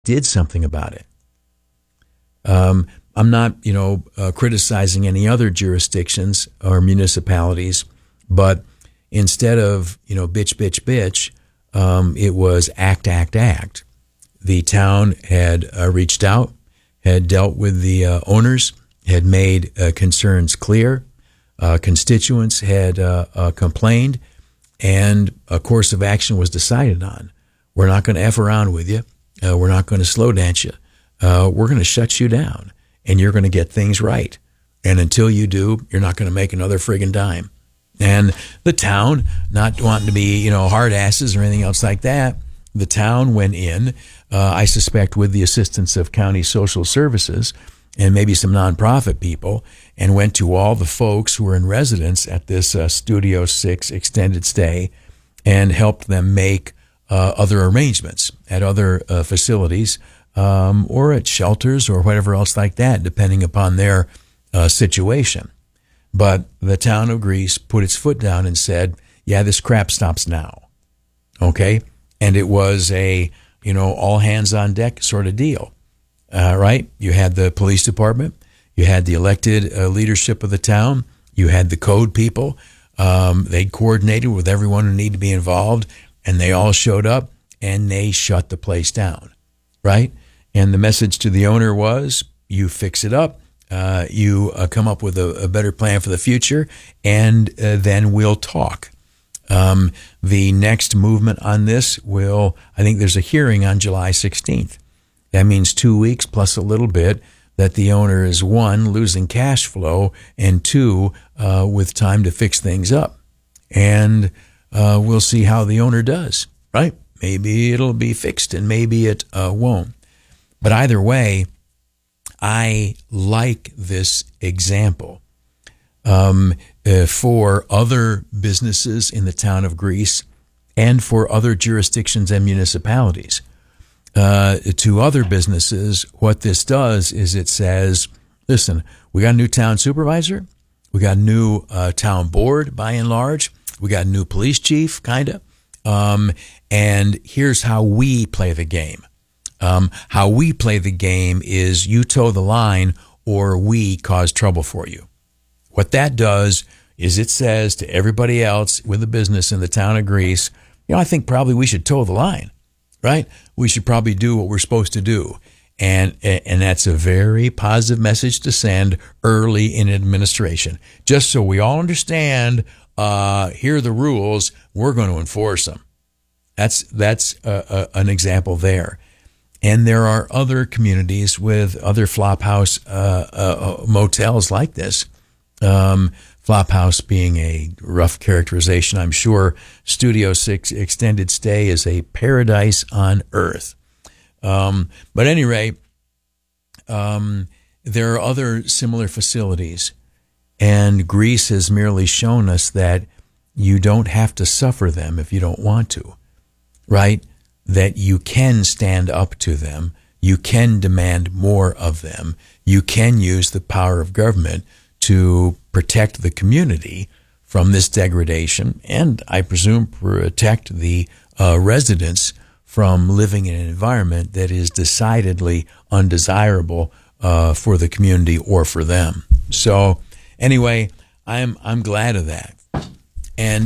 did something about it. I'm not, criticizing any other jurisdictions or municipalities, but instead of, bitch, bitch, bitch, it was act, act, act. The town had reached out, had dealt with the owners, had made concerns clear. Constituents had complained, and a course of action was decided on. We're not going to F around with you. We're not going to slow dance you. We're going to shut you down, and you're going to get things right. And until you do, you're not going to make another friggin' dime. And the town, not wanting to be, hard asses or anything else like that, the town went in, I suspect with the assistance of county social services and maybe some nonprofit people, and went to all the folks who were in residence at this Studio 6 extended stay and helped them make other arrangements at other facilities or at shelters or whatever else like that, depending upon their situation. But the town of Greece put its foot down and said, yeah, this crap stops now. Okay? And it was a, all hands on deck sort of deal. Right? You had the police department. You had the elected leadership of the town. You had the code people. They'd coordinated with everyone who needed to be involved, and they all showed up, and they shut the place down. Right? And the message to the owner was, you fix it up. You come up with a better plan for the future, and then we'll talk. The next movement on this I think there's a hearing on July 16th. That means 2 weeks plus a little bit that the owner is, one, losing cash flow, and two, with time to fix things up. And we'll see how the owner does, right? Maybe it'll be fixed and maybe it won't. But either way, I like this example for other businesses in the town of Greece and for other jurisdictions and municipalities. To other businesses, what this does is it says, listen, we got a new town supervisor, we got a new town board by and large, we got a new police chief, kind of, and here's how we play the game. How we play the game is you toe the line or we cause trouble for you. What that does is it says to everybody else with a business in the town of Greece, I think probably we should toe the line, right? We should probably do what we're supposed to do. And that's a very positive message to send early in administration. Just so we all understand, here are the rules, we're going to enforce them. That's an example there. And there are other communities with other Flophouse motels like this. Flophouse being a rough characterization, I'm sure Studio 6 extended stay is a paradise on earth. But at any rate, there are other similar facilities, and Greece has merely shown us that you don't have to suffer them if you don't want to, right? That you can stand up to them, you can demand more of them, you can use the power of government to protect the community from this degradation, and I presume protect the residents from living in an environment that is decidedly undesirable for the community or for them. So anyway, I'm glad of that. And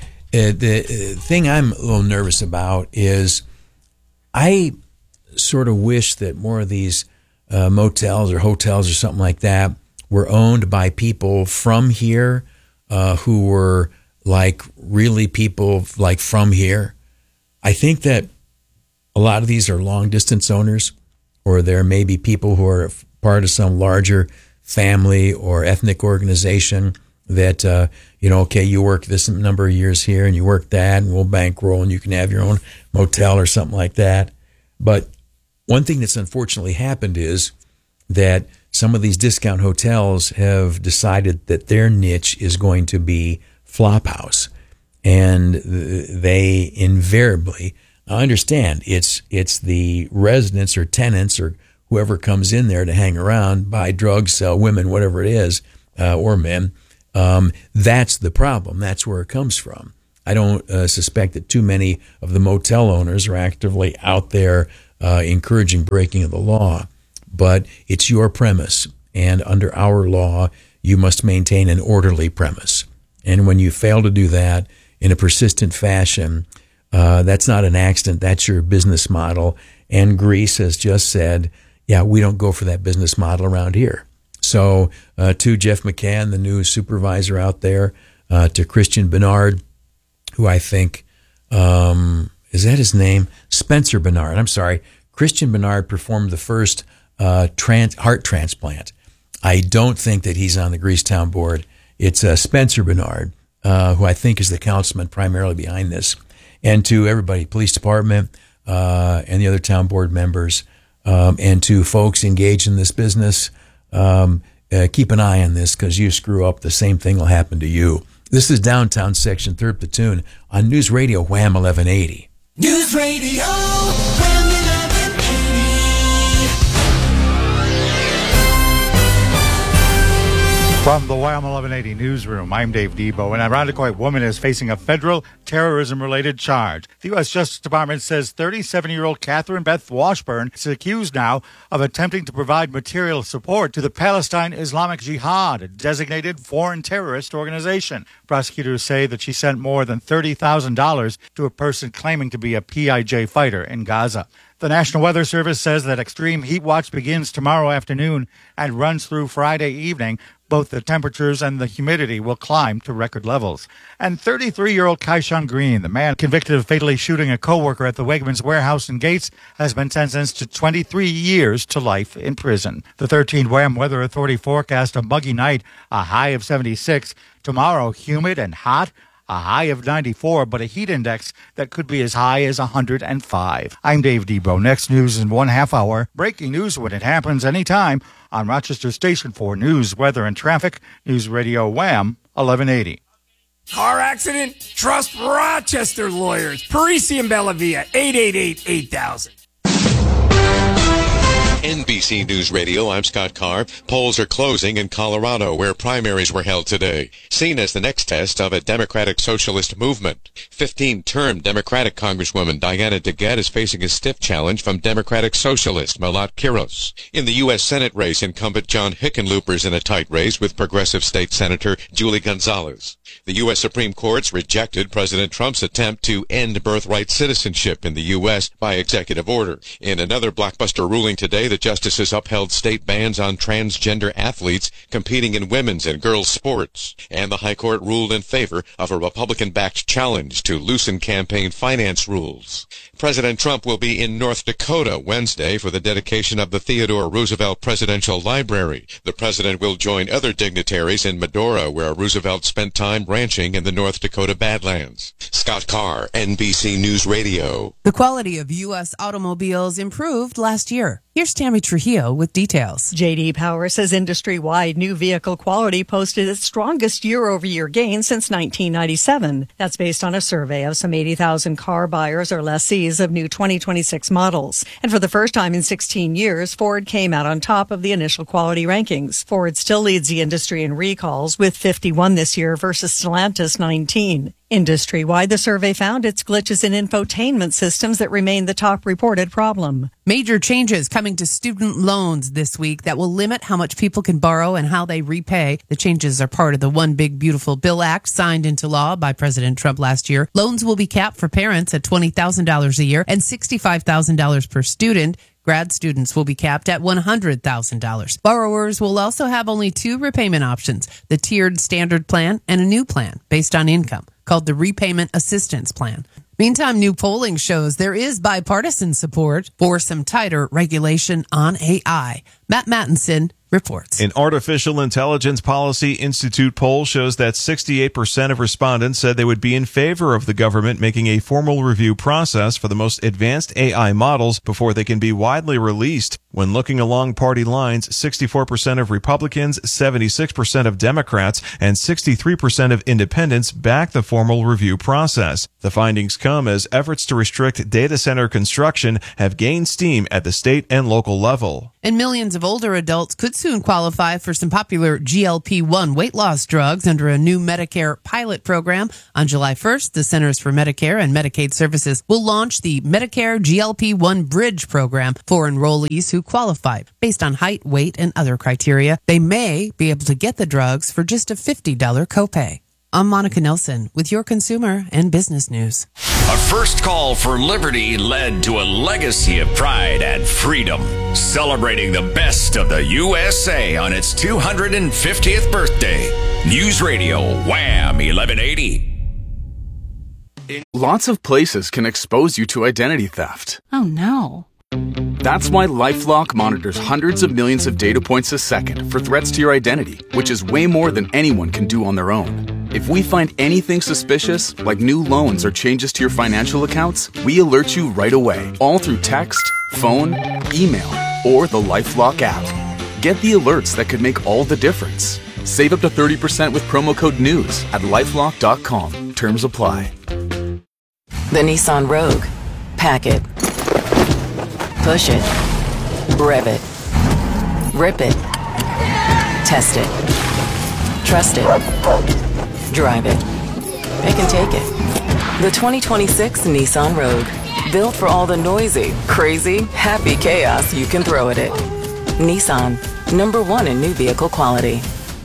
the thing I'm a little nervous about is I sort of wish that more of these motels or hotels or something like that were owned by people from here who were like really people like from here. I think that a lot of these are long distance owners, or there may be people who are part of some larger family or ethnic organization that, okay, you work this number of years here and you work that and we'll bankroll and you can have your own motel or something like that. But one thing that's unfortunately happened is that some of these discount hotels have decided that their niche is going to be Flophouse. And they invariably, I understand, it's the residents or tenants or whoever comes in there to hang around, buy drugs, sell women, whatever it is, or men. That's the problem. That's where it comes from. I don't suspect that too many of the motel owners are actively out there encouraging breaking of the law. But it's your premise, and under our law, you must maintain an orderly premise. And when you fail to do that in a persistent fashion, that's not an accident. That's your business model. And Greece has just said, yeah, we don't go for that business model around here. So to Jeff McCann, the new supervisor out there, to Christian Bernard, who I think, is that his name? Spencer Bernard. I'm sorry. Christian Bernard performed the first heart transplant. I don't think that he's on the Greecetown board. It's Spencer Bernard, who I think is the councilman primarily behind this. And to everybody, police department and the other town board members, and to folks engaged in this business, keep an eye on this, because you screw up, the same thing will happen to you. This is Downtown Section, 3rd Platoon on News Radio Wham 1180. News Radio Wham 1180. From the Wham 1180 newsroom, I'm Dave Debo. An Irondequoit woman is facing a federal terrorism-related charge. The U.S. Justice Department says 37-year-old Catherine Beth Washburn is accused now of attempting to provide material support to the Palestine Islamic Jihad, a designated foreign terrorist organization. Prosecutors say that she sent more than $30,000 to a person claiming to be a PIJ fighter in Gaza. The National Weather Service says that extreme heat watch begins tomorrow afternoon and runs through Friday evening. Both the temperatures and the humidity will climb to record levels. And 33-year-old Kaishan Green, the man convicted of fatally shooting a coworker at the Wegmans warehouse in Gates, has been sentenced to 23 years to life in prison. The 13th Wham Weather Authority forecast a muggy night, a high of 76. Tomorrow, humid and hot, a high of 94, but a heat index that could be as high as 105. I'm Dave Debo. Next news in 1/2 hour. Breaking news when it happens anytime on Rochester Station 4 News, Weather, and Traffic. News Radio Wham 1180. Car accident? Trust Rochester lawyers. Parisi and Bellavia, 888-8000. NBC News Radio, I'm Scott Carr. Polls are closing in Colorado, where primaries were held today, seen as the next test of a Democratic Socialist movement. 15-term Democratic Congresswoman Diana DeGette is facing a stiff challenge from Democratic Socialist Malat Quiros. In the U.S. Senate race, incumbent John Hickenlooper is in a tight race with Progressive State Senator Julie Gonzalez. The U.S. Supreme Court's rejected President Trump's attempt to end birthright citizenship in the U.S. by executive order. In another blockbuster ruling today, the justices upheld state bans on transgender athletes competing in women's and girls' sports. And the High Court ruled in favor of a Republican-backed challenge to loosen campaign finance rules. President Trump will be in North Dakota Wednesday for the dedication of the Theodore Roosevelt Presidential Library. The president will join other dignitaries in Medora, where Roosevelt spent time ranching in the North Dakota Badlands. Scott Carr, NBC News Radio. The quality of U.S. automobiles improved last year. Here's Tammy Trujillo with details. J.D. Power says industry-wide new vehicle quality posted its strongest year-over-year gain since 1997. That's based on a survey of some 80,000 car buyers or lessees of new 2026 models. And for the first time in 16 years, Ford came out on top of the initial quality rankings. Ford still leads the industry in recalls with 51 this year versus Stellantis 19. Industry-wide, the survey found its glitches in infotainment systems that remain the top reported problem. Major changes coming to student loans this week that will limit how much people can borrow and how they repay. The changes are part of the One Big Beautiful Bill Act signed into law by President Trump last year. Loans will be capped for parents at $20,000 a year and $65,000 per student. Grad students will be capped at $100,000. Borrowers will also have only two repayment options, the tiered standard plan and a new plan based on income, called the Repayment Assistance Plan. Meantime, new polling shows there is bipartisan support for some tighter regulation on AI. Matt Mattinson reports. An Artificial Intelligence Policy Institute poll shows that 68% of respondents said they would be in favor of the government making a formal review process for the most advanced AI models before they can be widely released. When looking along party lines, 64% of Republicans, 76% of Democrats, and 63% of independents back the formal review process. The findings come as efforts to restrict data center construction have gained steam at the state and local level. And millions of older adults could soon qualify for some popular GLP-1 weight loss drugs under a new Medicare pilot program. On July 1st, the Centers for Medicare and Medicaid Services will launch the Medicare GLP-1 Bridge program for enrollees who qualify. Based on height, weight, and other criteria, they may be able to get the drugs for just a $50 copay. I'm Monica Nelson with your consumer and business news. A first call for liberty led to a legacy of pride and freedom, celebrating the best of the USA on its 250th birthday. News Radio Wham 1180. Lots of places can expose you to identity theft. Oh no. That's why LifeLock monitors hundreds of millions of data points a second for threats to your identity, which is way more than anyone can do on their own. If we find anything suspicious, like new loans or changes to your financial accounts, we alert you right away, all through text, phone, email, or the LifeLock app. Get the alerts that could make all the difference. Save up to 30% with promo code NEWS at LifeLock.com. Terms apply. The Nissan Rogue. Pack it. Push it. Rev it. Rip it. Test it. Trust it. Drive it. It can take it. The 2026 Nissan Rogue. Built for all the noisy, crazy, happy chaos you can throw at it. Nissan. #1 in new vehicle quality.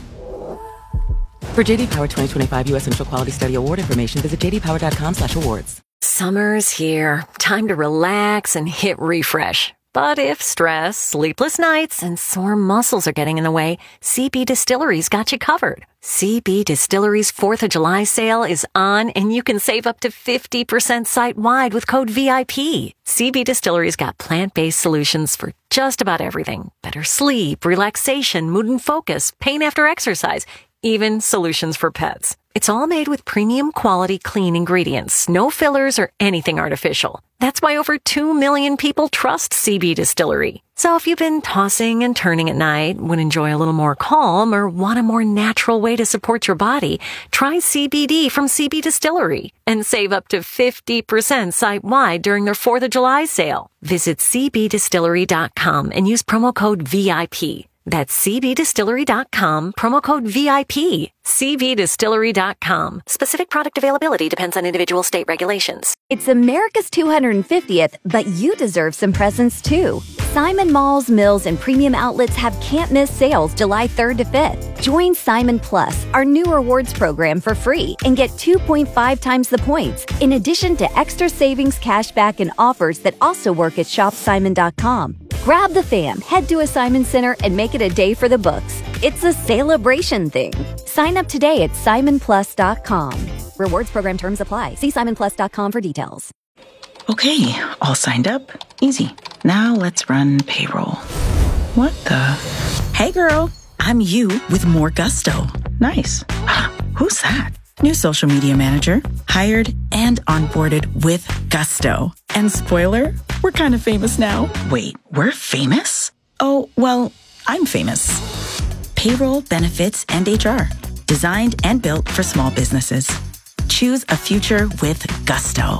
For JD Power 2025 U.S. Initial Quality Study Award information, visit jdpower.com/awards. Summer's here. Time to relax and hit refresh. But if stress, sleepless nights, and sore muscles are getting in the way, CB Distillery's got you covered. CB Distillery's 4th of July sale is on, and you can save up to 50% site-wide with code VIP. CB Distillery's got plant-based solutions for just about everything. Better sleep, relaxation, mood and focus, pain after exercise, even solutions for pets. It's all made with premium quality clean ingredients, no fillers or anything artificial. That's why over 2 million people trust CB Distillery. So if you've been tossing and turning at night, would enjoy a little more calm, or want a more natural way to support your body, try CBD from CB Distillery and save up to 50% site-wide during their 4th of July sale. Visit cbdistillery.com and use promo code VIP. That's cbdistillery.com, promo code VIP. cbdistillery.com. Specific product availability depends on individual state regulations. It's America's 250th, but you deserve some presents too. Simon Malls, Mills, and premium outlets have can't-miss sales July 3rd to 5th. Join Simon Plus, our new rewards program, for free and get 2.5 times the points, in addition to extra savings, cashback, and offers that also work at shopsimon.com. Grab the fam, head to a Simon Center, and make it a day for the books. It's a celebration thing. Sign up today at simonplus.com. Rewards program terms apply. See simonplus.com for details. Okay, all signed up. Easy. Now let's run payroll. What the? Hey girl, I'm you with more gusto. Nice. Who's that? New social media manager. Hired and onboarded with gusto. And spoiler, we're kind of famous now. Wait, we're famous? Oh, well, I'm famous. Payroll, benefits, and HR. Designed and built for small businesses. Choose a future with gusto.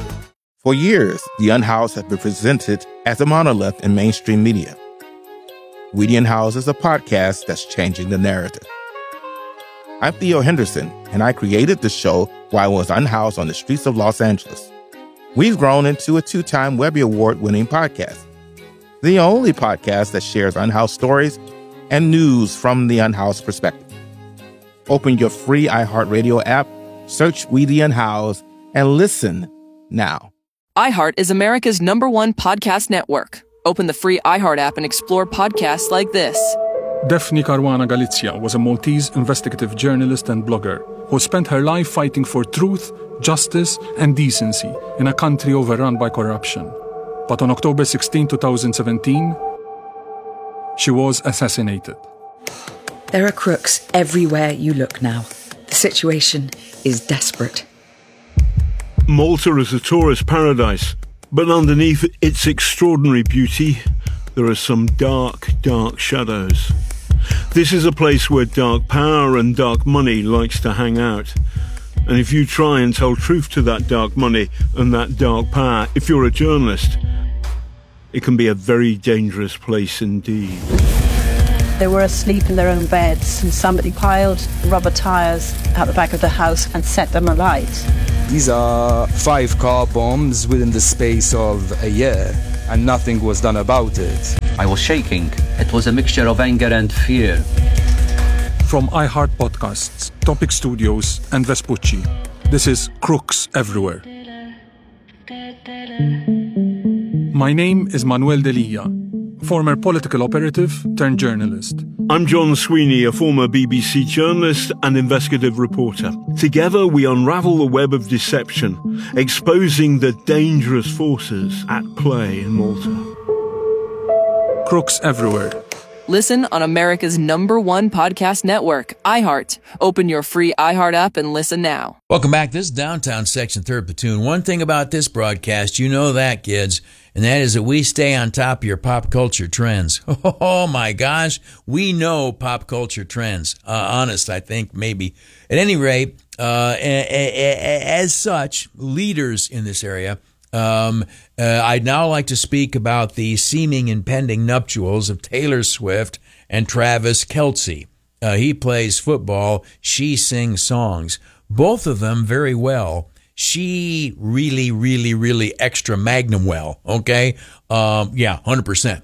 For years, The Unhoused have been presented as a monolith in mainstream media. We The Unhoused is a podcast that's changing the narrative. I'm Theo Henderson, and I created the show while I was unhoused on the streets of Los Angeles. We've grown into a 2-time Webby Award-winning podcast, the only podcast that shares unhoused stories and news from the unhoused perspective. Open your free iHeartRadio app, search We The Unhoused, and listen now. iHeart is America's #1 podcast network. Open the free iHeart app and explore podcasts like this. Daphne Caruana Galizia was a Maltese investigative journalist and blogger who spent her life fighting for truth, justice, and decency in a country overrun by corruption. But on October 16, 2017, she was assassinated. There are crooks everywhere you look now. The situation is desperate. Malta is a tourist paradise, but underneath its extraordinary beauty there are some dark, dark shadows. This is a place where dark power and dark money likes to hang out. And if you try and tell truth to that dark money and that dark power, if you're a journalist, it can be a very dangerous place indeed. They were asleep in their own beds and somebody piled rubber tires out the back of the house and set them alight. These are 5 car bombs within the space of a year, and nothing was done about it. I was shaking. It was a mixture of anger and fear. From iHeart Podcasts, Topic Studios, and Vespucci, this is Crooks Everywhere. My name is Manuel Delia, former political operative turned journalist. I'm John Sweeney, a former BBC journalist and investigative reporter. Together we unravel the web of deception, exposing the dangerous forces at play in Malta. Crooks Everywhere. Listen on America's #1 podcast network, iHeart. Open your free iHeart app and listen now. Welcome back. This is Downtown Section 3rd Platoon. One thing about this broadcast, you know that, kids, and that is that we stay on top of your pop culture trends. Oh, my gosh. We know pop culture trends. Honest, I think, maybe. At any rate, as such, leaders in this area, I'd now like to speak about the seeming impending nuptials of Taylor Swift and Travis Kelce. He plays football. She sings songs. Both of them very well. She really, really, really extra magnum well. Okay? 100%.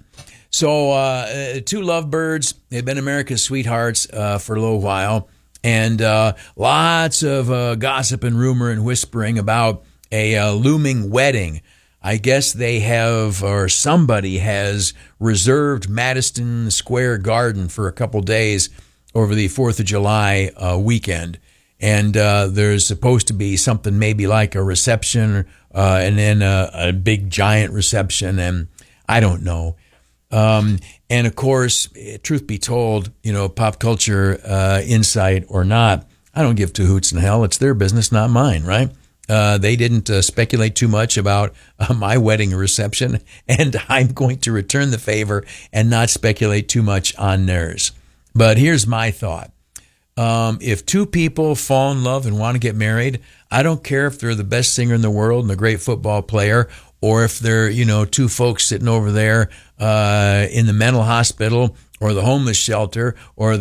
So, 2 lovebirds. They've been America's sweethearts for a little while. And lots of gossip and rumor and whispering about a looming wedding. I guess they have, or somebody has, reserved Madison Square Garden for a couple days over the 4th of July weekend. And there's supposed to be something maybe like a reception and then a big giant reception, and I don't know. And of course, truth be told, pop culture insight or not, I don't give 2 hoots in hell. It's their business, not mine, right? They didn't speculate too much about my wedding reception, and I'm going to return the favor and not speculate too much on theirs. But here's my thought. If 2 people fall in love and want to get married, I don't care if they're the best singer in the world and a great football player, or if they're, 2 folks sitting over there in the mental hospital or the homeless shelter or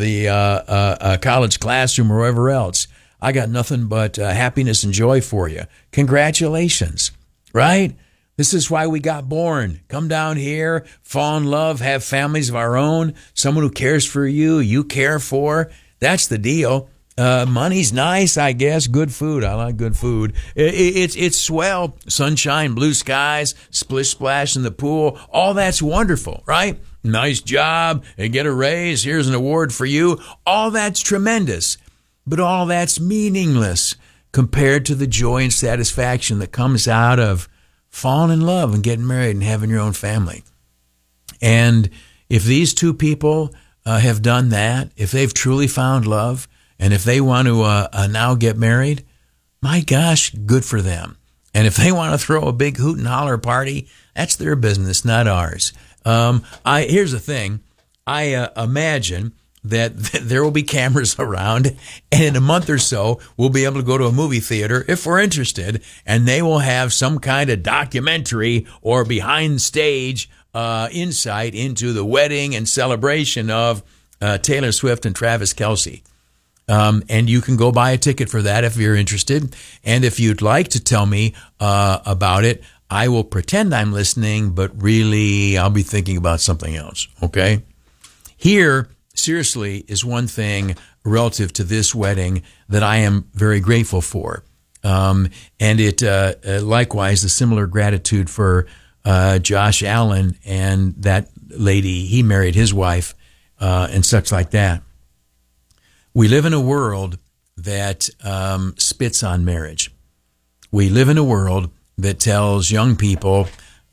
the college classroom or wherever else. I got nothing but happiness and joy for you. Congratulations, right? This is why we got born. Come down here, fall in love, have families of our own, someone who cares for you, you care for. That's the deal. Money's nice, I guess. Good food. I like good food. It's swell. Sunshine, blue skies, splish splash in the pool. All that's wonderful, right? Nice job. And get a raise. Here's an award for you. All that's tremendous. But all that's meaningless compared to the joy and satisfaction that comes out of falling in love and getting married and having your own family. And if these 2 people have done that, if they've truly found love, and if they want to now get married, my gosh, good for them. And if they want to throw a big hoot and holler party, that's their business, not ours. Here's the thing. I imagine that there will be cameras around, and in a month or so, we'll be able to go to a movie theater if we're interested, and they will have some kind of documentary or behind stage insight into the wedding and celebration of Taylor Swift and Travis Kelce. And you can go buy a ticket for that if you're interested. And if you'd like to tell me about it, I will pretend I'm listening, but really I'll be thinking about something else, okay? Here, seriously, is one thing relative to this wedding that I am very grateful for. And it likewise, a similar gratitude for Josh Allen and that lady, he married his wife, and such like that. We live in a world that spits on marriage. We live in a world that tells young people,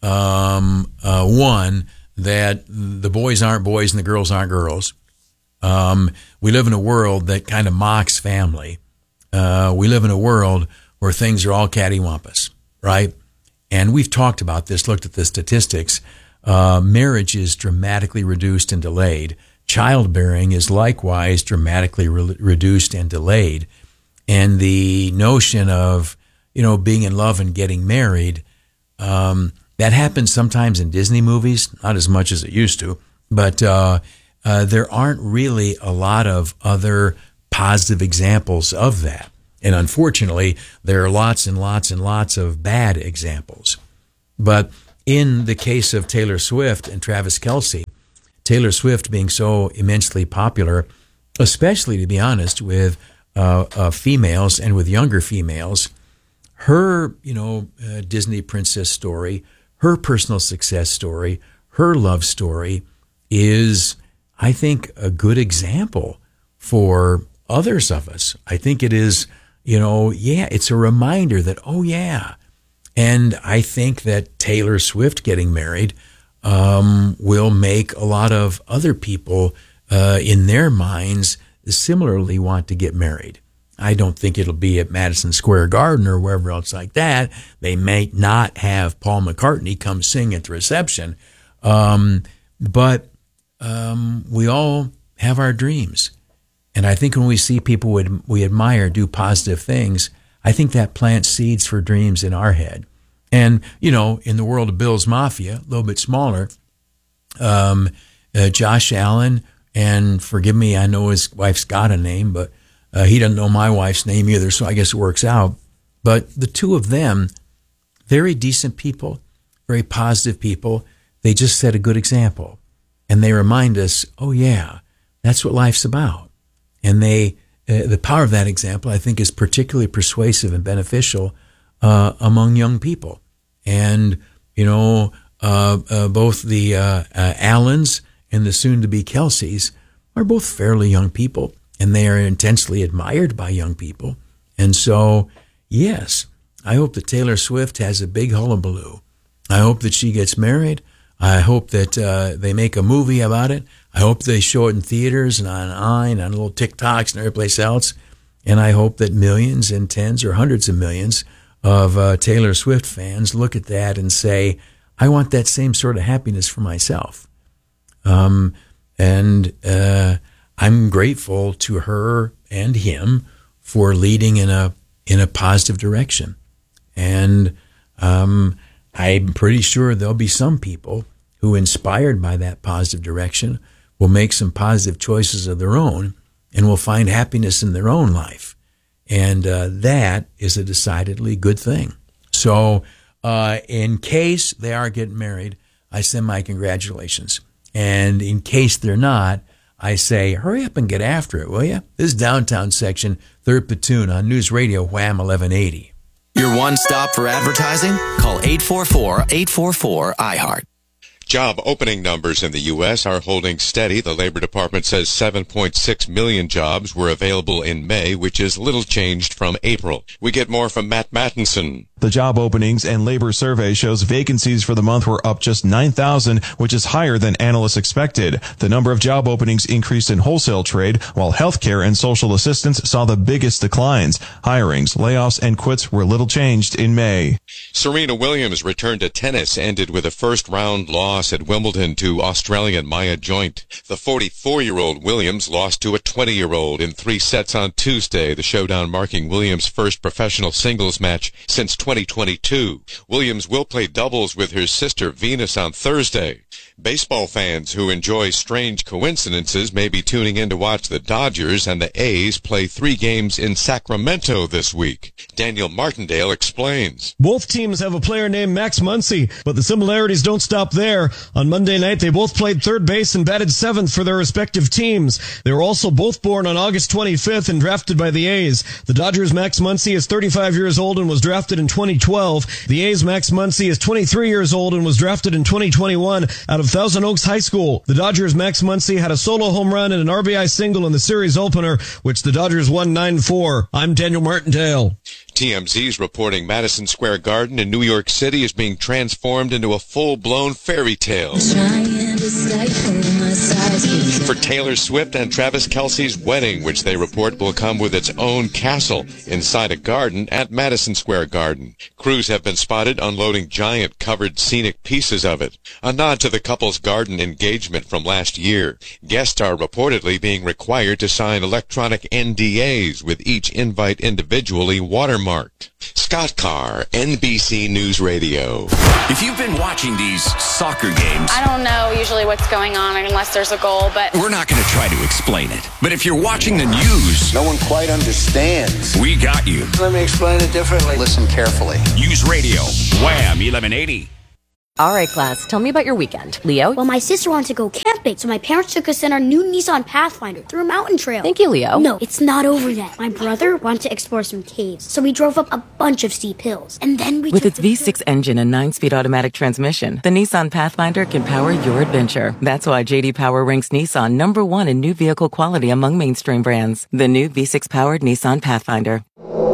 one, that the boys aren't boys and the girls aren't girls. We live in a world that kind of mocks family. We live in a world where things are all cattywampus, right? And we've talked about this, looked at the statistics. Marriage is dramatically reduced and delayed. Childbearing is likewise dramatically reduced and delayed. And the notion of, being in love and getting married, that happens sometimes in Disney movies, not as much as it used to, but there aren't really a lot of other positive examples of that. And unfortunately, there are lots and lots and lots of bad examples. But in the case of Taylor Swift and Travis Kelce, Taylor Swift being so immensely popular, especially, to be honest, with females and with younger females, her, Disney princess story, her personal success story, her love story is, I think, a good example for others of us. I think it is, it's a reminder that, and I think that Taylor Swift getting married will make a lot of other people in their minds similarly want to get married. I don't think it'll be at Madison Square Garden or wherever else like that. They may not have Paul McCartney come sing at the reception, but we all have our dreams. And I think when we see people we admire do positive things, I think that plants seeds for dreams in our head. And, in the world of Bill's Mafia, a little bit smaller, Josh Allen, and forgive me, I know his wife's got a name, but he doesn't know my wife's name either, so I guess it works out. But the two of them, very decent people, very positive people, they just set a good example. And they remind us, that's what life's about. And the power of that example, I think, is particularly persuasive and beneficial among young people. And, both the Allens and the soon-to-be Kelces are both fairly young people, and they are intensely admired by young people. And so, yes, I hope that Taylor Swift has a big hullabaloo. I hope that she gets married. I hope that they make a movie about it. I hope they show it in theaters and on little TikToks and every place else. And I hope that millions and tens or hundreds of millions of Taylor Swift fans look at that and say, I want that same sort of happiness for myself. And I'm grateful to her and him for leading in a positive direction. And I'm pretty sure there'll be some people who, inspired by that positive direction, will make some positive choices of their own and will find happiness in their own life. And that is a decidedly good thing. So in case they are getting married, I send my congratulations. And in case they're not, I say, hurry up and get after it, will you? This is Downtown Section, 3rd Platoon on News Radio Wham 1180. Your one stop for advertising? Call 844-844-iHeart. Job opening numbers in the U.S. are holding steady. The Labor Department says 7.6 million jobs were available in May, which is little changed from April. We get more from Matt Mattinson. The job openings and labor survey shows vacancies for the month were up just 9,000, which is higher than analysts expected. The number of job openings increased in wholesale trade, while healthcare and social assistance saw the biggest declines. Hirings, layoffs, and quits were little changed in May. Serena Williams' return to tennis ended with a first-round loss at Wimbledon to Australian Maya Joint. The 44-year-old Williams lost to a 20-year-old in 3 sets on Tuesday, the showdown marking Williams' first professional singles match since 2022. Williams will play doubles with her sister Venus on Thursday. Baseball fans who enjoy strange coincidences may be tuning in to watch the Dodgers and the A's play 3 games in Sacramento this week. Daniel Martindale explains. Both teams have a player named Max Muncy, but the similarities don't stop there. On Monday night, they both played third base and batted 7th for their respective teams. They were also both born on August 25th and drafted by the A's. The Dodgers' Max Muncy is 35 years old and was drafted in 2012. The A's' Max Muncy is 23 years old and was drafted in 2021 out of Thousand Oaks High School. The Dodgers' Max Muncy had a solo home run and an RBI single in the series opener, which the Dodgers won 9-4. I'm Daniel Martindale. TMZ's reporting Madison Square Garden in New York City is being transformed into a full-blown fairy tale. Trying For Taylor Swift and Travis Kelce's wedding, which they report will come with its own castle inside a garden at Madison Square Garden. Crews have been spotted unloading giant covered scenic pieces of it, a nod to the couple's garden engagement from last year. Guests are reportedly being required to sign electronic NDAs with each invite individually watermarked. Scott Carr, NBC News Radio. If you've been watching these soccer games, I don't know usually what's going on unless there's a goal, but we're not going to try to explain it. But if you're watching the news, no one quite understands. We got you. Let me explain it differently. Listen carefully. News Radio, Wham 1180. All right, class, tell me about your weekend. Leo? Well, my sister wanted to go camping, so my parents took us in our new Nissan Pathfinder through a mountain trail. Thank you, Leo. No, it's not over yet. My brother wanted to explore some caves, so we drove up a bunch of steep hills. And then we With its V6 engine and 9-speed automatic transmission, the Nissan Pathfinder can power your adventure. That's why J.D. Power ranks Nissan #1 in new vehicle quality among mainstream brands. The new V6-powered Nissan Pathfinder.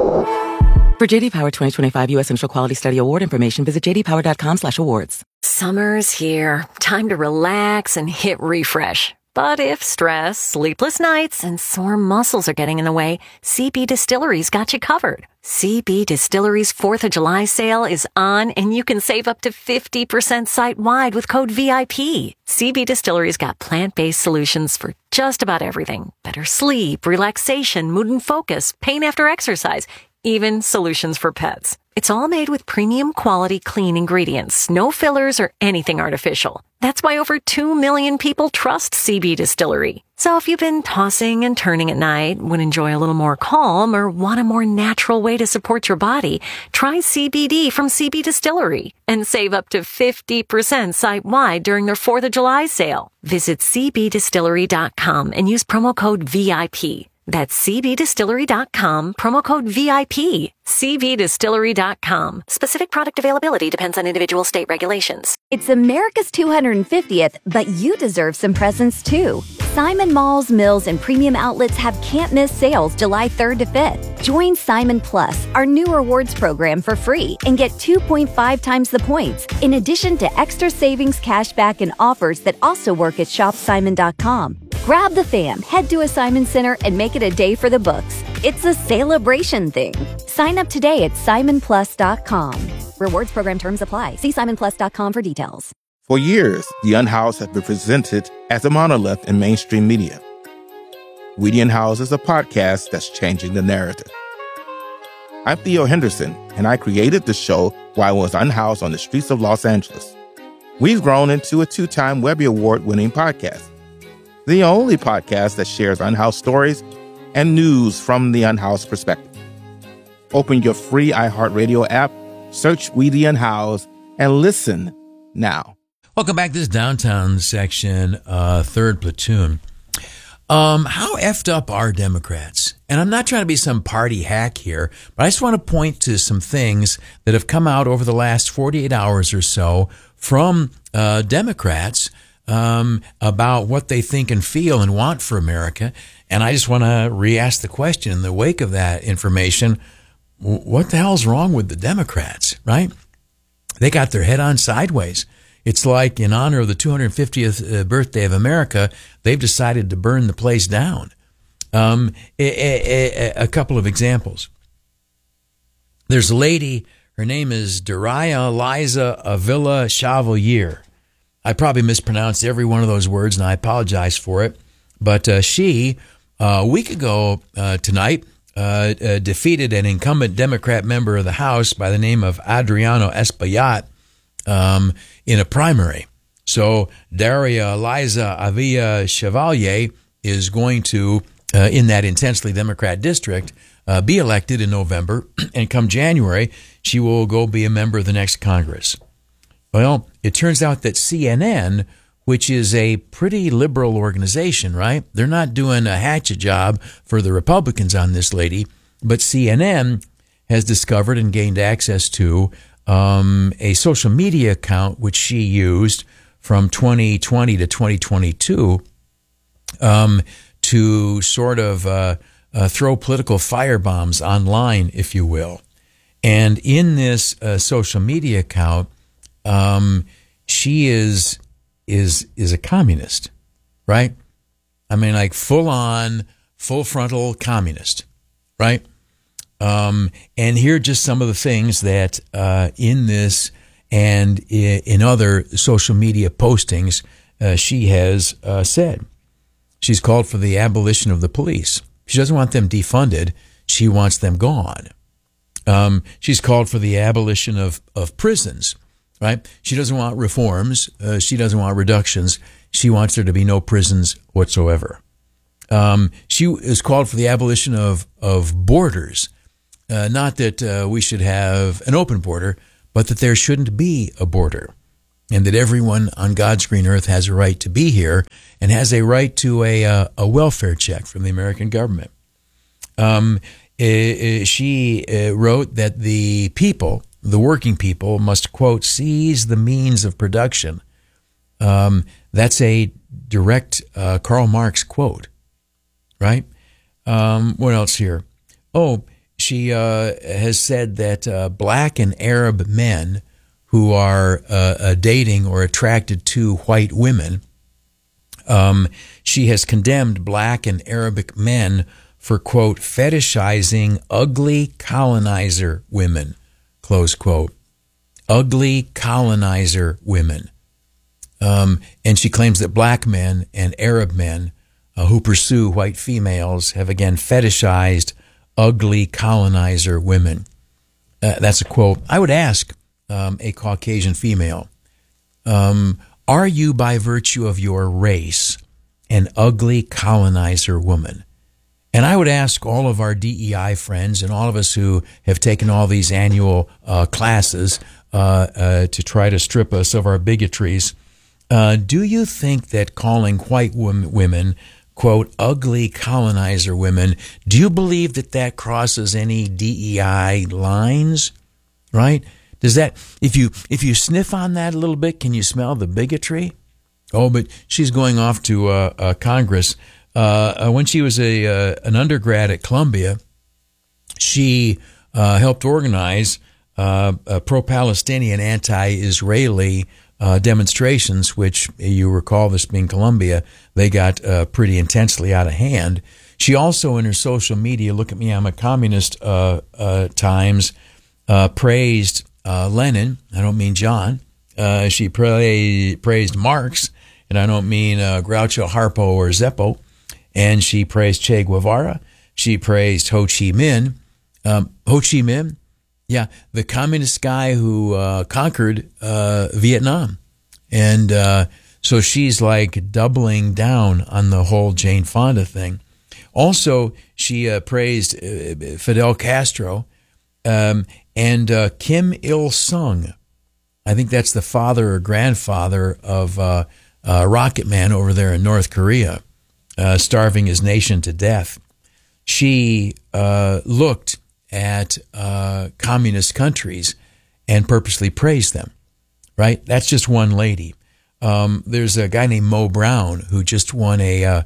For J.D. Power 2025 U.S. Initial Quality Study Award information, visit jdpower.com/awards. Summer's here. Time to relax and hit refresh. But if stress, sleepless nights, and sore muscles are getting in the way, CB Distillery's got you covered. CB Distillery's 4th of July sale is on, and you can save up to 50% site-wide with code VIP. CB Distillery's got plant-based solutions for just about everything. Better sleep, relaxation, mood and focus, pain after exercise, even solutions for pets. It's all made with premium quality clean ingredients, no fillers or anything artificial. That's why over 2 million people trust CB Distillery. So if you've been tossing and turning at night, would enjoy a little more calm, or want a more natural way to support your body, try CBD from CB Distillery and save up to 50% site-wide during their 4th of July sale. Visit cbdistillery.com and use promo code VIP. That's cbdistillery.com, promo code VIP. cbdistillery.com. Specific product availability depends on individual state regulations. It's America's 250th, but you deserve some presents too. Simon Malls, Mills, and Premium Outlets have can't-miss sales July 3rd to 5th. Join Simon Plus, our new rewards program, for free and get 2.5 times the points, in addition to extra savings, cashback, and offers that also work at shopsimon.com. Grab the fam, head to a Simon Center, and make it a day for the books. It's a celebration thing. Sign up today at simonplus.com. Rewards program terms apply. See simonplus.com for details. For years, the Unhoused have been presented as a monolith in mainstream media. We the Unhoused is a podcast that's changing the narrative. I'm Theo Henderson, and I created the show while I was unhoused on the streets of Los Angeles. We've grown into a 2-time Webby Award-winning podcast. The only podcast that shares unhoused stories and news from the unhoused perspective. Open your free iHeartRadio app, search We the Unhoused, and listen now. Welcome back to this downtown section, 3rd Platoon. How effed up are Democrats? And I'm not trying to be some party hack here, but I just want to point to some things that have come out over the last 48 hours or so from Democrats about what they think and feel and want for America. And I just want to re-ask the question in the wake of that information, what the hell's wrong with the Democrats, right? They got their head on sideways. It's like in honor of the 250th birthday of America, they've decided to burn the place down. A couple of examples. There's a lady, her name is Daria Liza Avila Chevalier. I probably mispronounced every one of those words, and I apologize for it. But she, a week ago tonight, defeated an incumbent Democrat member of the House by the name of Adriano Espaillat in a primary. So Daria Liza Avila Chevalier is going to, in that intensely Democrat district, be elected in November, and come January, she will go be a member of the next Congress. Well, it turns out that CNN, which is a pretty liberal organization, right? They're not doing a hatchet job for the Republicans on this lady, but CNN has discovered and gained access to a social media account which she used from 2020 to 2022 to sort of throw political firebombs online, if you will. And in this social media account, she is is a communist, right? I mean, like full frontal communist, right? And here are just some of the things that in this and in other social media postings she has said. She's called for the abolition of the police. She doesn't want them defunded. She wants them gone. She's called for the abolition of prisons, right? She doesn't want reforms. She doesn't want reductions. She wants there to be no prisons whatsoever. She is called for the abolition of borders. Not that we should have an open border, but that there shouldn't be a border, and that everyone on God's green earth has a right to be here and has a right to a welfare check from the American government. She wrote that the people, the working people, must, quote, seize the means of production. That's a direct Karl Marx quote, right? What else here? Oh, she has said that black and Arab men who are dating or attracted to white women, she has condemned black and Arabic men for, quote, fetishizing ugly colonizer women, close quote. Ugly colonizer women. And she claims that black men and Arab men who pursue white females have again fetishized ugly colonizer women. That's a quote. I would ask a Caucasian female, are you by virtue of your race an ugly colonizer woman? And I would ask all of our DEI friends and all of us who have taken all these annual classes to try to strip us of our bigotries, do you think that calling white women, quote, ugly colonizer women, do you believe that that crosses any DEI lines, right? Does that, if you sniff on that a little bit, can you smell the bigotry? Oh, but she's going off to Congress. When she was an undergrad at Columbia, she helped organize pro-Palestinian, anti-Israeli demonstrations, which you recall this being Columbia, they got pretty intensely out of hand. She also, in her social media, look at me, I'm a communist times, praised Lenin. I don't mean John. She praised Marx, and I don't mean Groucho, Harpo, or Zeppo. And she praised Che Guevara. She praised Ho Chi Minh. Ho Chi Minh, yeah, the communist guy who conquered Vietnam. And so she's like doubling down on the whole Jane Fonda thing. Also, she praised Fidel Castro and Kim Il-sung. I think that's the father or grandfather of Rocket Man over there in North Korea, starving his nation to death. She looked at communist countries and purposely praised them, right? That's just one lady. There's a guy named Mo Brown who just won an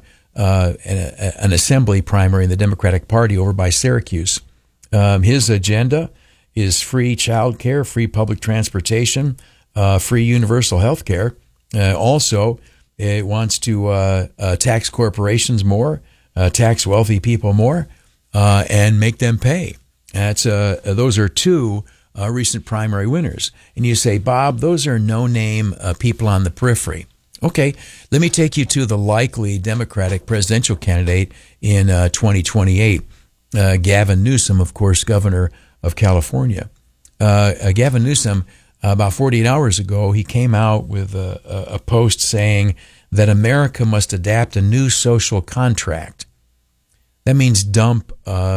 assembly primary in the Democratic Party over by Syracuse. His agenda is free child care, free public transportation, free universal health care. Also, it wants to tax corporations more, tax wealthy people more, and make them pay. Those are two recent primary winners. And you say, Bob, those are no-name people on the periphery. Okay, let me take you to the likely Democratic presidential candidate in 2028. Gavin Newsom, of course, governor of California. Gavin Newsom, about 48 hours ago, he came out with a post saying that America must adapt a new social contract. That means dump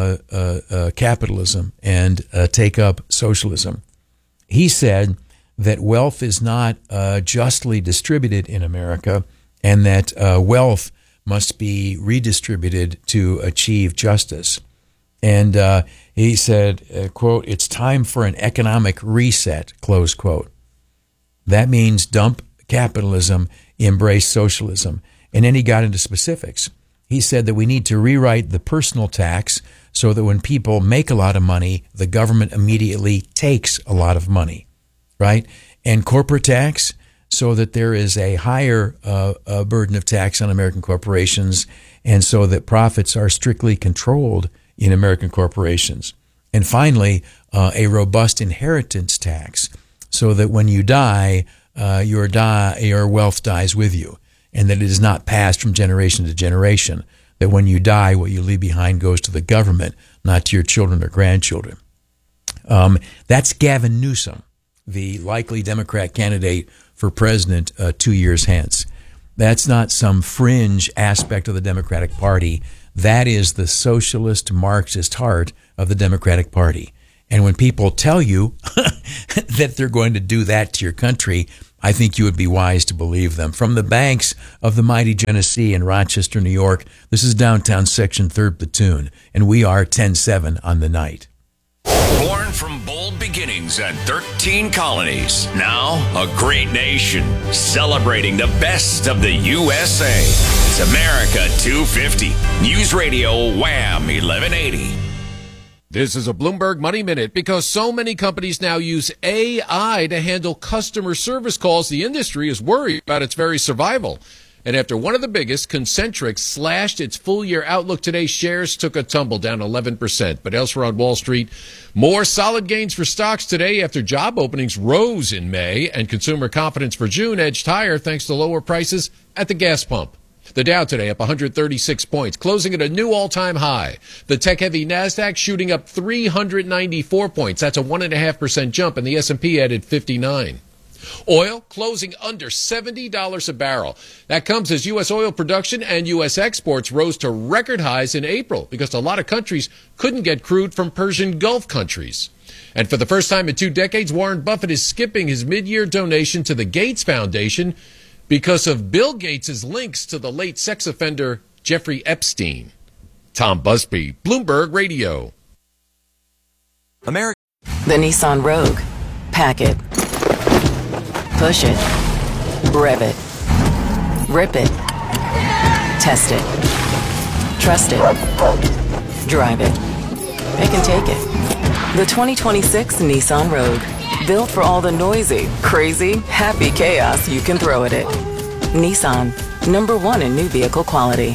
capitalism and take up socialism. He said that wealth is not justly distributed in America and that wealth must be redistributed to achieve justice. And he said, quote, it's time for an economic reset, close quote. That means dump capitalism, embrace socialism. And then he got into specifics. He said that we need to rewrite the personal tax so that when people make a lot of money, the government immediately takes a lot of money, right? And corporate tax, so that there is a higher burden of tax on American corporations, and so that profits are strictly controlled in American corporations. And finally, a robust inheritance tax, so that when you die, your wealth dies with you, and that it is not passed from generation to generation. That when you die, what you leave behind goes to the government, not to your children or grandchildren. That's Gavin Newsom, the likely Democrat candidate for president 2 years hence. That's not some fringe aspect of the Democratic Party. That is the socialist Marxist heart of the Democratic Party. And when people tell you that they're going to do that to your country, I think you would be wise to believe them. From the banks of the mighty Genesee in Rochester, New York, this is Downtown Section 3rd Platoon, and we are 10-7 on the night. Born from bold beginnings and 13 colonies, now a great nation, celebrating the best of the USA. It's America 250. News Radio Wham 1180. This is a Bloomberg Money Minute. Because so many companies now use AI to handle customer service calls, the industry is worried about its very survival. And after one of the biggest, Concentrix, slashed its full-year outlook today, shares took a tumble, down 11%. But elsewhere on Wall Street, more solid gains for stocks today after job openings rose in May, and consumer confidence for June edged higher thanks to lower prices at the gas pump. The Dow today up 136 points, closing at a new all-time high. The tech-heavy NASDAQ shooting up 394 points. That's a 1.5% jump, and the S&P added 59. Oil closing under $70 a barrel. That comes as U.S. oil production and U.S. exports rose to record highs in April because a lot of countries couldn't get crude from Persian Gulf countries. And for the first time in 2 decades, Warren Buffett is skipping his mid-year donation to the Gates Foundation because of Bill Gates' links to the late sex offender Jeffrey Epstein. Tom Busby, Bloomberg Radio. The Nissan Rogue. Pack it. Push it. Rev it. Rip it. Test it. Trust it. Drive it. It can take it. The 2026 Nissan Rogue. Built for all the noisy, crazy, happy chaos you can throw at it. Nissan. #1 in new vehicle quality.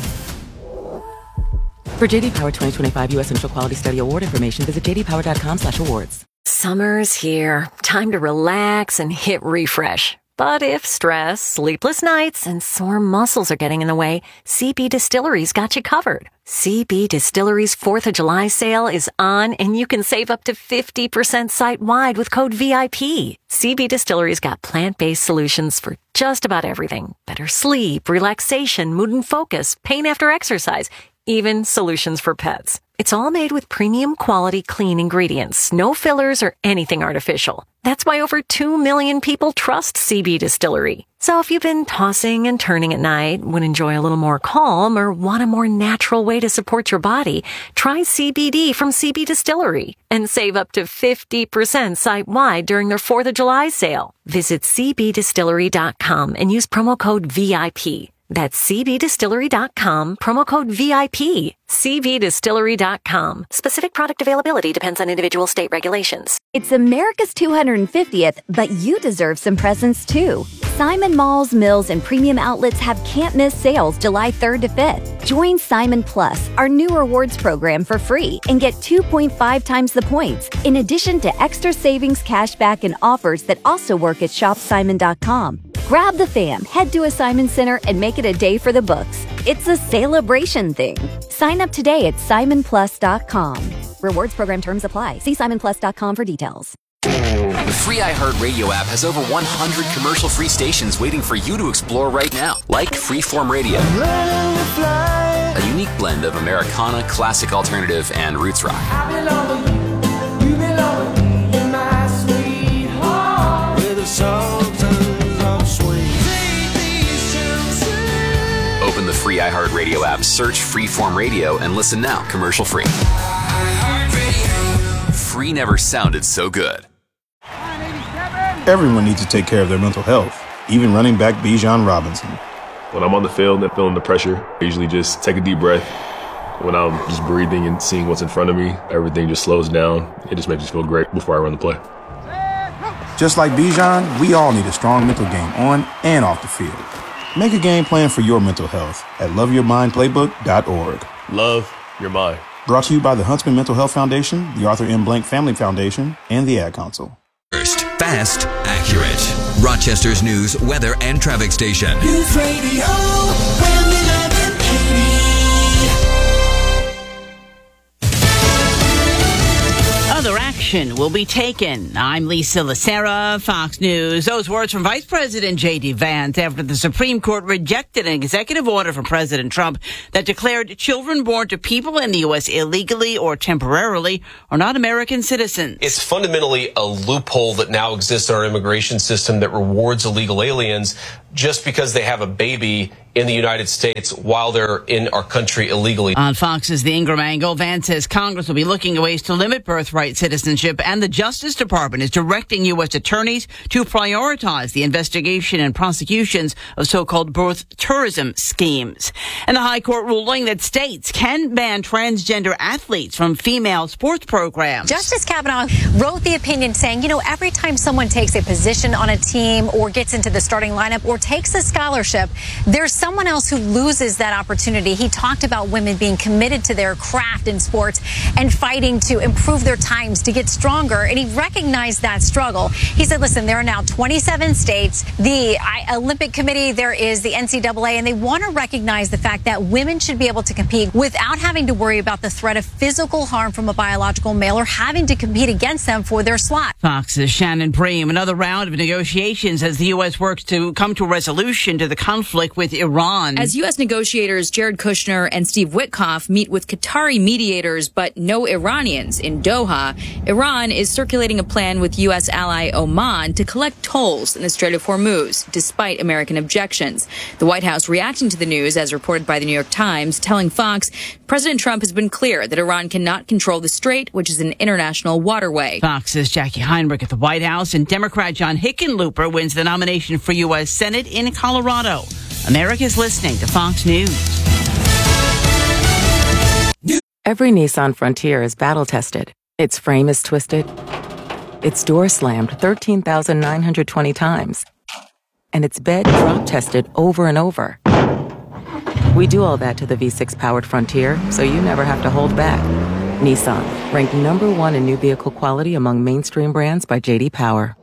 For JD Power 2025 U.S. Initial Quality Study Award information, visit jdpower.com/awards. Summer's here. Time to relax and hit refresh. But if stress, sleepless nights, and sore muscles are getting in the way, CB Distillery's got you covered. CB Distillery's 4th of July sale is on, and you can save up to 50% site-wide with code VIP. CB Distillery's got plant-based solutions for just about everything. Better sleep, relaxation, mood and focus, pain after exercise, even solutions for pets. It's all made with premium quality clean ingredients, no fillers or anything artificial. That's why over 2 million people trust CB Distillery. So if you've been tossing and turning at night, would enjoy a little more calm, or want a more natural way to support your body, try CBD from CB Distillery and save up to 50% site-wide during their 4th of July sale. Visit cbdistillery.com and use promo code VIP. That's cbdistillery.com, promo code VIP. cbdistillery.com. Specific product availability depends on individual state regulations. It's America's 250th, but you deserve some presents too. Simon Malls, Mills, and Premium Outlets have can't-miss sales July 3rd to 5th. Join Simon Plus, our new rewards program, for free and get 2.5 times the points, in addition to extra savings, cashback, and offers that also work at shopsimon.com. Grab the fam, head to a Simon Center, and make it a day for the books. It's a celebration thing. Sign up today at simonplus.com. Rewards program terms apply. See simonplus.com for details. The free iHeartRadio app has over 100 commercial-free stations waiting for you to explore right now, like Freeform Radio, a unique blend of Americana, classic alternative, and roots rock. Open the free iHeartRadio app, search Freeform Radio, and listen now, commercial-free. Free never sounded so good. Everyone needs to take care of their mental health, even running back Bijan Robinson. When I'm on the field and feeling the pressure, I usually just take a deep breath. When I'm just breathing and seeing what's in front of me, everything just slows down. It just makes me feel great before I run the play. Just like Bijan, we all need a strong mental game on and off the field. Make a game plan for your mental health at loveyourmindplaybook.org. Love your mind. Brought to you by the Huntsman Mental Health Foundation, the Arthur M. Blank Family Foundation, and the Ad Council. First, fast, accurate. Rochester's news, weather, and traffic station. News Radio, Other action will be taken. I'm Lisa Lacera, Fox News. Those words from Vice President J.D. Vance after the Supreme Court rejected an executive order from President Trump that declared children born to people in the U.S. illegally or temporarily are not American citizens. It's fundamentally a loophole that now exists in our immigration system that rewards illegal aliens just because they have a baby in the United States while they're in our country illegally. On Fox's The Ingram Angle, Vance says Congress will be looking at ways to limit birthright citizenship, and the Justice Department is directing U.S. attorneys to prioritize the investigation and prosecutions of so-called birth tourism schemes. And the High Court ruling that states can ban transgender athletes from female sports programs. Justice Kavanaugh wrote the opinion saying, every time someone takes a position on a team or gets into the starting lineup or takes a scholarship, there's someone else who loses that opportunity. He talked about women being committed to their craft in sports and fighting to improve their times to get stronger, and he recognized that struggle. He said, listen, there are now 27 states, the Olympic Committee, there is the NCAA, and they want to recognize the fact that women should be able to compete without having to worry about the threat of physical harm from a biological male or having to compete against them for their slot. Fox's Shannon Bream. Another round of negotiations as the U.S. works to come to a resolution to the conflict with Iran. As U.S. negotiators Jared Kushner and Steve Witkoff meet with Qatari mediators but no Iranians in Doha, Iran is circulating a plan with U.S. ally Oman to collect tolls in the Strait of Hormuz, despite American objections. The White House reacting to the news, as reported by the New York Times, telling Fox President Trump has been clear that Iran cannot control the strait, which is an international waterway. Fox's Jackie Heinrich at the White House, and Democrat John Hickenlooper wins the nomination for U.S. Senate in Colorado. America's listening to Fox News. Every Nissan Frontier is battle-tested. Its frame is twisted. Its door slammed 13,920 times. And its bed drop-tested over and over. We do all that to the V6-powered Frontier, so you never have to hold back. Nissan, ranked #1 in new vehicle quality among mainstream brands by J.D. Power.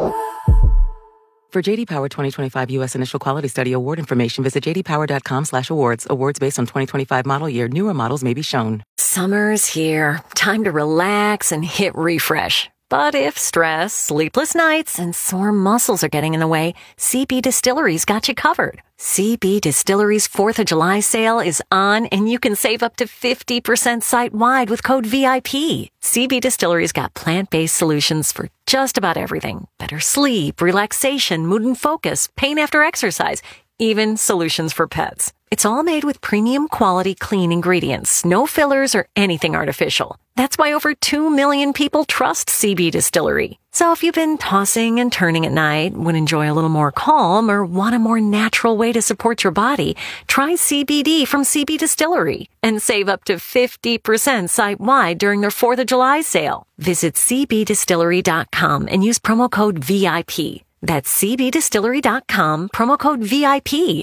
For J.D. Power 2025 U.S. Initial Quality Study award information, visit jdpower.com/awards. Awards based on 2025 model year. Newer models may be shown. Summer's here. Time to relax and hit refresh. But if stress, sleepless nights, and sore muscles are getting in the way, CB Distillery's got you covered. CB Distillery's 4th of July sale is on, and you can save up to 50% site-wide with code VIP. CB Distillery's got plant-based solutions for just about everything. Better sleep, relaxation, mood and focus, pain after exercise, even solutions for pets. It's all made with premium quality clean ingredients, no fillers or anything artificial. That's why over 2 million people trust CB Distillery. So if you've been tossing and turning at night, would enjoy a little more calm, or want a more natural way to support your body, try CBD from CB Distillery and save up to 50% site-wide during their 4th of July sale. Visit cbdistillery.com and use promo code VIP. That's cbdistillery.com, promo code VIP.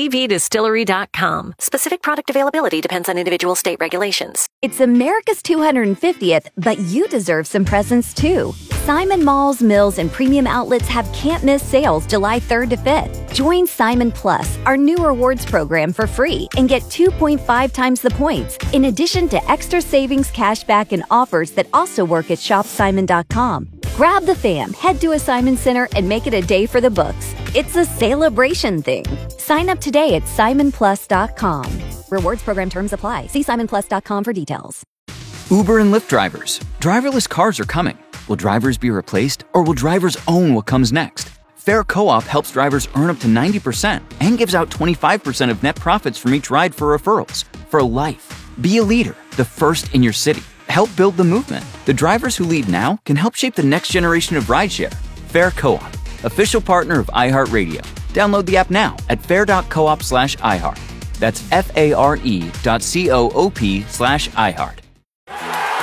cbdistillery.com. Specific product availability depends on individual state regulations. It's America's 250th, but you deserve some presents too. Simon Malls, Mills, and Premium Outlets have can't-miss sales July 3rd to 5th. Join Simon Plus, our new rewards program, for free and get 2.5 times the points, in addition to extra savings, cashback, and offers that also work at shopsimon.com. Grab the fam, head to a Simon Center, and make it a day for the books. It's a celebration thing. Sign up today at simonplus.com. Rewards program terms apply. See simonplus.com for details. Uber and Lyft drivers. Driverless cars are coming. Will drivers be replaced, or will drivers own what comes next? Fair Co-op helps drivers earn up to 90% and gives out 25% of net profits from each ride for referrals. For life. Be a leader, the first in your city. Help build the movement. The drivers who lead now can help shape the next generation of rideshare. Fair Co-op, official partner of iHeartRadio. Download the app now at fair.coop/iHeart. That's FARE.coop/iHeart.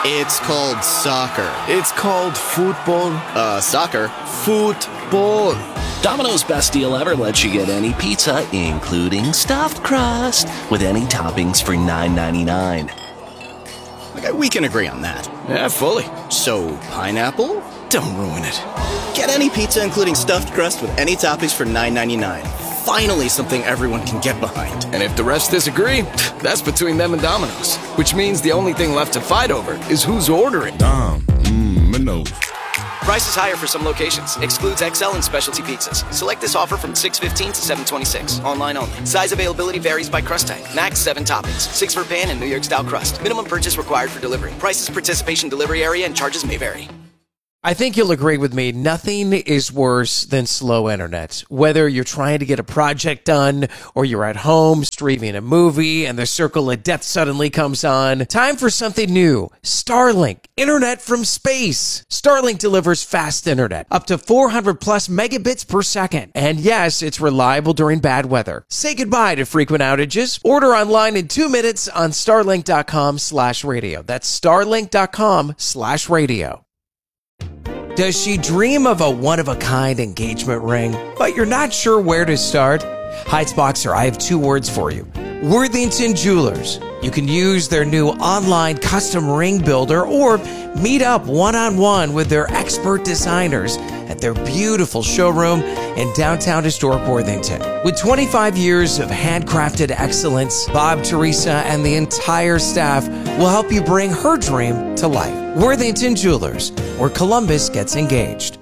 It's called soccer. It's called football. Soccer. Football. Domino's Best Deal Ever lets you get any pizza, including stuffed crust, with any toppings for $9.99. Okay, we can agree on that. Yeah, fully. So, pineapple? Don't ruin it. Get any pizza, including stuffed crust, with any toppings for $9.99. Finally, something everyone can get behind. And if the rest disagree, that's between them and Domino's. Which means the only thing left to fight over is who's ordering. Domino's. Price is higher for some locations. Excludes XL and specialty pizzas. Select this offer from 6/15 to 7/26. Online only. Size availability varies by crust type. Max 7 toppings. 6 for pan and New York style crust. Minimum purchase required for delivery. Prices, participation, delivery area, and charges may vary. I think you'll agree with me. Nothing is worse than slow internet. Whether you're trying to get a project done or you're at home streaming a movie and the circle of death suddenly comes on. Time for something new. Starlink. Internet from space. Starlink delivers fast internet. Up to 400 plus megabits per second. And yes, it's reliable during bad weather. Say goodbye to frequent outages. Order online in 2 minutes on starlink.com/radio. That's starlink.com/radio. Does she dream of a one-of-a-kind engagement ring, but you're not sure where to start? Heights Boxer, I have 2 words for you. Worthington Jewelers. You can use their new online custom ring builder or meet up one-on-one with their expert designers at their beautiful showroom in downtown historic Worthington. With 25 years of handcrafted excellence, Bob, Teresa, and the entire staff will help you bring her dream to life. Worthington Jewelers, where Columbus gets engaged.